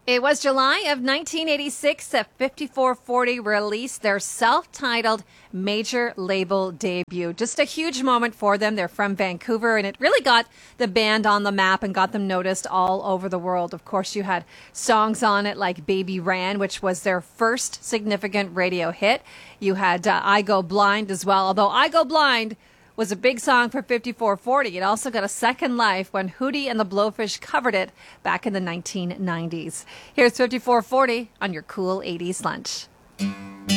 It was July of 1986 that 5440 released their self-titled major label debut. Just a huge moment for them. They're from Vancouver, and it really got the band on the map and got them noticed all over the world. Of course, you had songs on it like Baby Ran, which was their first significant radio hit. You had I Go Blind as well, although I Go Blind was a big song for 5440. It also got a second life when Hootie and the Blowfish covered it back in the 1990s. Here's 5440 on your cool 80s lunch.